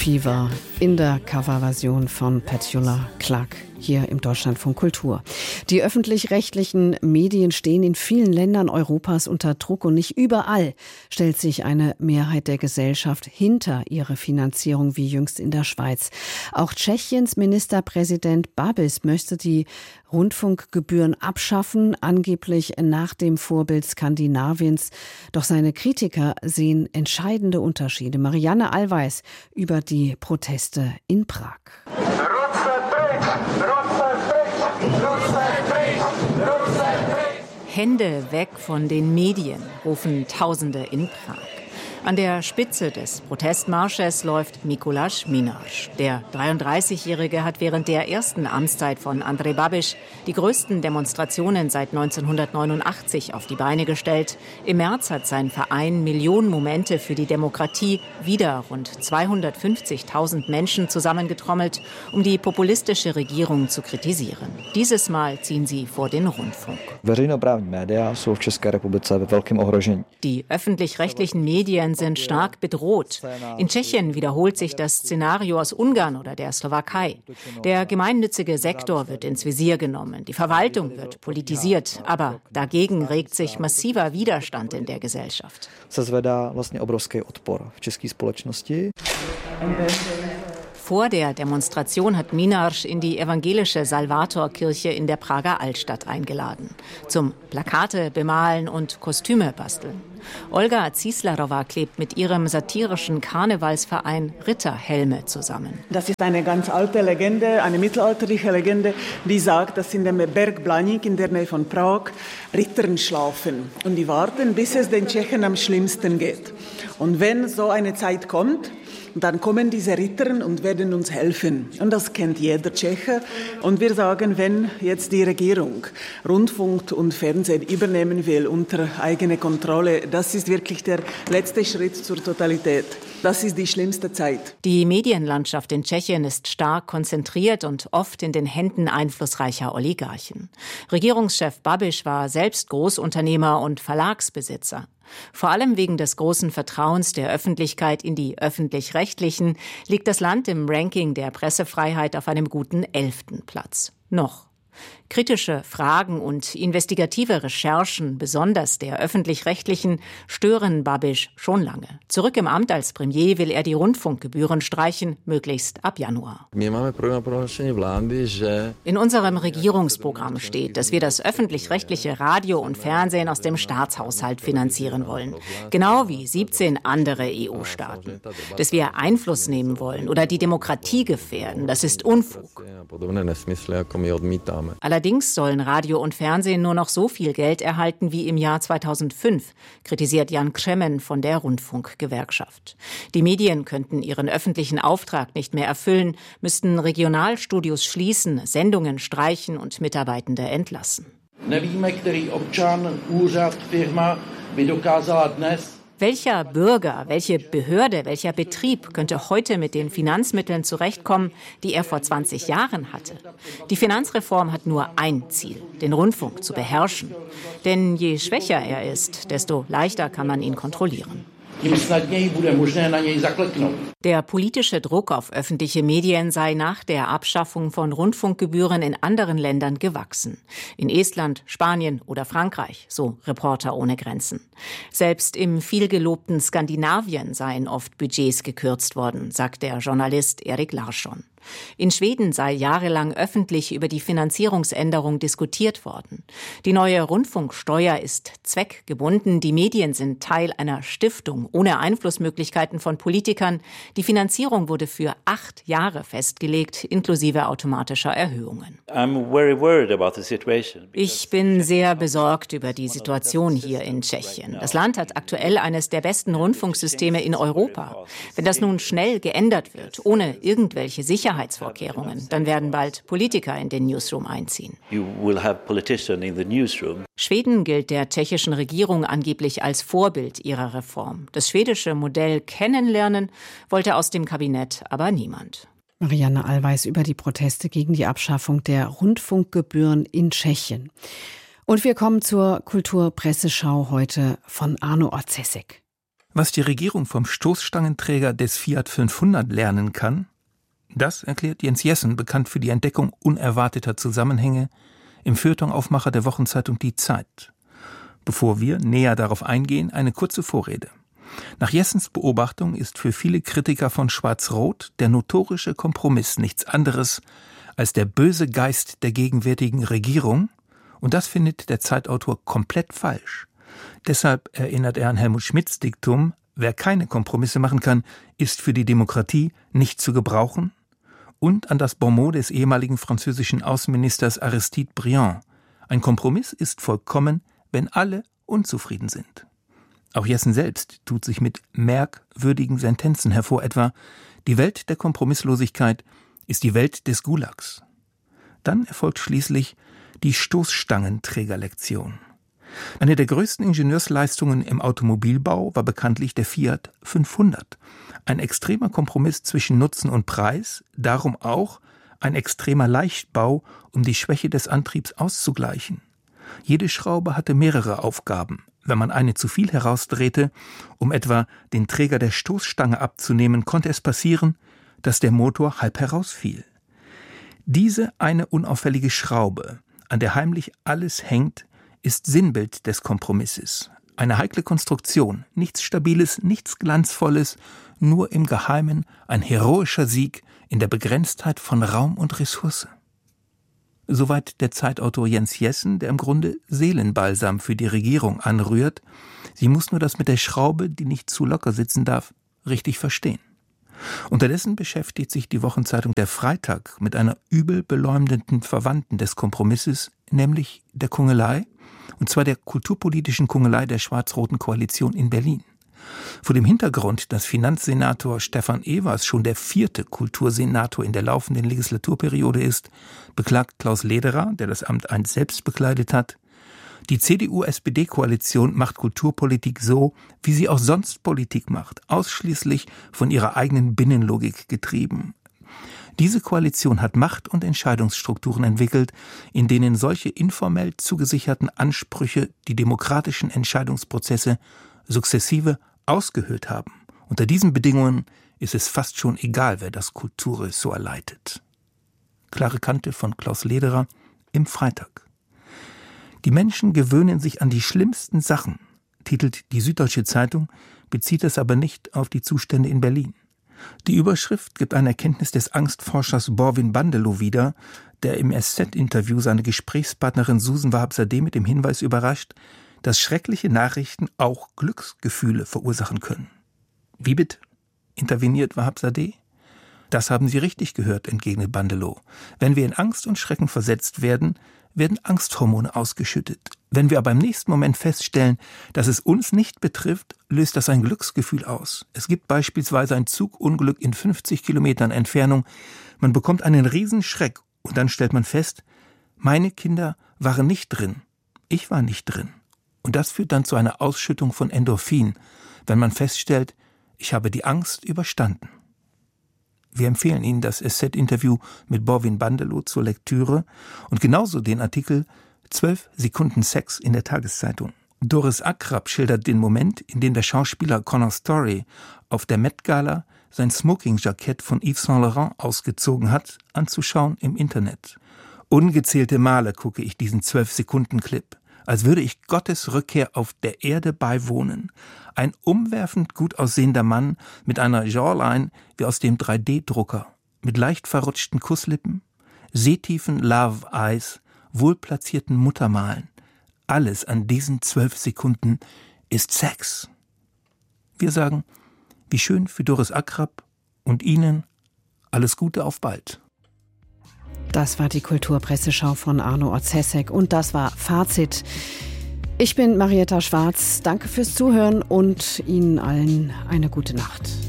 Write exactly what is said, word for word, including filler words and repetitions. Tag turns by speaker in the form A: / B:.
A: Fever in der Coverversion von Petula Clark hier im Deutschlandfunk Kultur. Die öffentlich-rechtlichen Medien stehen in vielen Ländern Europas unter Druck und nicht überall stellt sich eine Mehrheit der Gesellschaft hinter ihre Finanzierung, wie jüngst in der Schweiz. Auch Tschechiens Ministerpräsident Babiš möchte die Rundfunkgebühren abschaffen, angeblich nach dem Vorbild Skandinaviens. Doch seine Kritiker sehen entscheidende Unterschiede. Marianne Allweis über die Proteste in Prag.
B: Hände weg von den Medien, rufen Tausende in Prag. An der Spitze des Protestmarsches läuft Mikuláš Minář. Der dreiunddreißigjährige hat während der ersten Amtszeit von Andrej Babiš die größten Demonstrationen seit neunzehnhundertneunundachtzig auf die Beine gestellt. Im März hat sein Verein Millionen Momente für die Demokratie wieder rund zweihundertfünfzigtausend Menschen zusammengetrommelt, um die populistische Regierung zu kritisieren. Dieses Mal ziehen sie vor den Rundfunk. Die öffentlich-rechtlichen Medien sind stark bedroht. In Tschechien wiederholt sich das Szenario aus Ungarn oder der Slowakei. Der gemeinnützige Sektor wird ins Visier genommen, die Verwaltung wird politisiert, aber dagegen regt sich massiver Widerstand in der Gesellschaft. Vor der Demonstration hat Minář in die evangelische Salvatorkirche in der Prager Altstadt eingeladen. Zum Plakate bemalen und Kostüme basteln. Olga Zislarova klebt mit ihrem satirischen Karnevalsverein Ritterhelme zusammen.
C: Das ist eine ganz alte Legende, eine mittelalterliche Legende, die sagt, dass in dem Berg Blaník in der Nähe von Prag Rittern schlafen. Und die warten, bis es den Tschechen am schlimmsten geht. Und wenn so eine Zeit kommt, dann kommen diese Ritter und werden uns helfen. Und das kennt jeder Tscheche. Und wir sagen, wenn jetzt die Regierung Rundfunk und Fernsehen übernehmen will unter eigene Kontrolle, das ist wirklich der letzte Schritt zur Totalität. Das ist die schlimmste Zeit.
B: Die Medienlandschaft in Tschechien ist stark konzentriert und oft in den Händen einflussreicher Oligarchen. Regierungschef Babiš war selbst Großunternehmer und Verlagsbesitzer. Vor allem wegen des großen Vertrauens der Öffentlichkeit in die Öffentlich-Rechtlichen liegt das Land im Ranking der Pressefreiheit auf einem guten elften Platz. Noch. Kritische Fragen und investigative Recherchen, besonders der Öffentlich-Rechtlichen, stören Babiš schon lange. Zurück im Amt als Premier will er die Rundfunkgebühren streichen, möglichst ab Januar. In unserem Regierungsprogramm steht, dass wir das öffentlich-rechtliche Radio und Fernsehen aus dem Staatshaushalt finanzieren wollen. Genau wie siebzehn andere E U-Staaten. Dass wir Einfluss nehmen wollen oder die Demokratie gefährden, das ist Unfug. Allerdings sollen Radio und Fernsehen nur noch so viel Geld erhalten wie im Jahr zweitausendfünf, kritisiert Jan Křemen von der Rundfunkgewerkschaft. Die Medien könnten ihren öffentlichen Auftrag nicht mehr erfüllen, müssten Regionalstudios schließen, Sendungen streichen und Mitarbeitende entlassen. Nevíme, který občan, úřad, firma by dokázala dnes. Welcher Bürger, welche Behörde, welcher Betrieb könnte heute mit den Finanzmitteln zurechtkommen, die er vor zwanzig Jahren hatte? Die Finanzreform hat nur ein Ziel, den Rundfunk zu beherrschen. Denn je schwächer er ist, desto leichter kann man ihn kontrollieren. Der politische Druck auf öffentliche Medien sei nach der Abschaffung von Rundfunkgebühren in anderen Ländern gewachsen. In Estland, Spanien oder Frankreich, so Reporter ohne Grenzen. Selbst im vielgelobten Skandinavien seien oft Budgets gekürzt worden, sagt der Journalist Erik Larsson. In Schweden sei jahrelang öffentlich über die Finanzierungsänderung diskutiert worden. Die neue Rundfunksteuer ist zweckgebunden. Die Medien sind Teil einer Stiftung ohne Einflussmöglichkeiten von Politikern. Die Finanzierung wurde für acht Jahre festgelegt, inklusive automatischer Erhöhungen. Ich bin sehr besorgt über die Situation hier in Tschechien. Das Land hat aktuell eines der besten Rundfunksysteme in Europa. Wenn das nun schnell geändert wird, ohne irgendwelche Sicherheit, dann werden bald Politiker in den Newsroom einziehen. Schweden gilt der tschechischen Regierung angeblich als Vorbild ihrer Reform. Das schwedische Modell kennenlernen wollte aus dem Kabinett aber niemand.
A: Marianne Allweis über die Proteste gegen die Abschaffung der Rundfunkgebühren in Tschechien. Und wir kommen zur Kulturpresseschau heute von Arno Orzesek.
D: Was die Regierung vom Stoßstangenträger des Fiat fünfhundert lernen kann, das erklärt Jens Jessen, bekannt für die Entdeckung unerwarteter Zusammenhänge, im Feuilletonaufmacher der Wochenzeitung Die Zeit. Bevor wir näher darauf eingehen, eine kurze Vorrede. Nach Jessens Beobachtung ist für viele Kritiker von Schwarz-Rot der notorische Kompromiss nichts anderes als der böse Geist der gegenwärtigen Regierung, und das findet der Zeitautor komplett falsch. Deshalb erinnert er an Helmut Schmidts Diktum: Wer keine Kompromisse machen kann, ist für die Demokratie nicht zu gebrauchen, und an das Bonmot des ehemaligen französischen Außenministers Aristide Briand: Ein Kompromiss ist vollkommen, wenn alle unzufrieden sind. Auch Jessen selbst tut sich mit merkwürdigen Sentenzen hervor, etwa: Die Welt der Kompromisslosigkeit ist die Welt des Gulags. Dann erfolgt schließlich die Stoßstangenträgerlektion. Eine der größten Ingenieursleistungen im Automobilbau war bekanntlich der Fiat fünfhundert. Ein extremer Kompromiss zwischen Nutzen und Preis, darum auch ein extremer Leichtbau, um die Schwäche des Antriebs auszugleichen. Jede Schraube hatte mehrere Aufgaben. Wenn man eine zu viel herausdrehte, um etwa den Träger der Stoßstange abzunehmen, konnte es passieren, dass der Motor halb herausfiel. Diese eine unauffällige Schraube, an der heimlich alles hängt, ist Sinnbild des Kompromisses. Eine heikle Konstruktion, nichts Stabiles, nichts Glanzvolles, nur im Geheimen ein heroischer Sieg in der Begrenztheit von Raum und Ressource. Soweit der Zeitautor Jens Jessen, der im Grunde Seelenbalsam für die Regierung anrührt. Sie muss nur das mit der Schraube, die nicht zu locker sitzen darf, richtig verstehen. Unterdessen beschäftigt sich die Wochenzeitung Der Freitag mit einer übel beleumdenden Verwandten des Kompromisses, nämlich der Kungelei, und zwar der kulturpolitischen Kungelei der schwarz-roten Koalition in Berlin. Vor dem Hintergrund, dass Finanzsenator Stefan Evers schon der vierte Kultursenator in der laufenden Legislaturperiode ist, beklagt Klaus Lederer, der das Amt einst selbst bekleidet hat: Die C D U-S P D-Koalition macht Kulturpolitik so, wie sie auch sonst Politik macht, ausschließlich von ihrer eigenen Binnenlogik getrieben. Diese Koalition hat Macht- und Entscheidungsstrukturen entwickelt, in denen solche informell zugesicherten Ansprüche die demokratischen Entscheidungsprozesse sukzessive ausgehöhlt haben. Unter diesen Bedingungen ist es fast schon egal, wer das Kulturressort leitet. Klare Kante von Klaus Lederer im Freitag. Die Menschen gewöhnen sich an die schlimmsten Sachen, titelt die Süddeutsche Zeitung, bezieht es aber nicht auf die Zustände in Berlin. Die Überschrift gibt eine Erkenntnis des Angstforschers Borwin Bandelow wieder, der im S Z-Interview seine Gesprächspartnerin Susan Wahab-Zadeh mit dem Hinweis überrascht, dass schreckliche Nachrichten auch Glücksgefühle verursachen können. Wie bitte? Interveniert Wahab-Zadeh. Das haben Sie richtig gehört, entgegnet Bandelow. Wenn wir in Angst und Schrecken versetzt werden, werden Angsthormone ausgeschüttet. Wenn wir aber im nächsten Moment feststellen, dass es uns nicht betrifft, löst das ein Glücksgefühl aus. Es gibt beispielsweise ein Zugunglück in fünfzig Kilometern Entfernung. Man bekommt einen Riesenschreck und dann stellt man fest, meine Kinder waren nicht drin. Ich war nicht drin. Und das führt dann zu einer Ausschüttung von Endorphin, wenn man feststellt, ich habe die Angst überstanden. Wir empfehlen Ihnen das S Z-Interview mit Borwin Bandelow zur Lektüre und genauso den Artikel zwölf Sekunden Sex in der Tageszeitung. Doris Akrab schildert den Moment, in dem der Schauspieler Connor Story auf der Met-Gala sein Smoking-Jackett von Yves Saint Laurent ausgezogen hat, anzuschauen im Internet. Ungezählte Male gucke ich diesen zwölf Sekunden Clip, als würde ich Gottes Rückkehr auf der Erde beiwohnen. Ein umwerfend gut aussehender Mann mit einer Jawline wie aus dem drei D Drucker, mit leicht verrutschten Kusslippen, seetiefen Love Eyes, wohlplatzierten Muttermalen. Alles an diesen zwölf Sekunden ist Sex. Wir sagen, wie schön für Doris Akrab und Ihnen alles Gute auf bald.
A: Das war die Kulturpresseschau von Arno Orzesek und das war Fazit. Ich bin Marietta Schwarz. Danke fürs Zuhören und Ihnen allen eine gute Nacht.